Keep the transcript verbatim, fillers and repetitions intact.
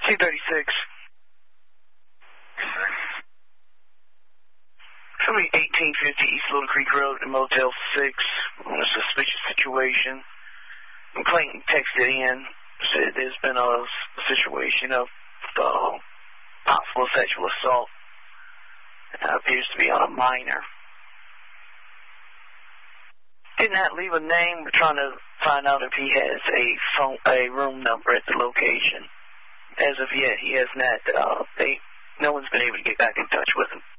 C thirty-six. Show me eighteen fifty East Little Creek Road to Motel six on a suspicious situation. Clayton texted in, said there's been a situation of uh, possible sexual assault. Uh, appears to be on a minor. Did not leave a name. We're trying to find out if he has a phone, a room number at the location. As of yet, he has not. Uh, they, no one's been able to get back in touch with him.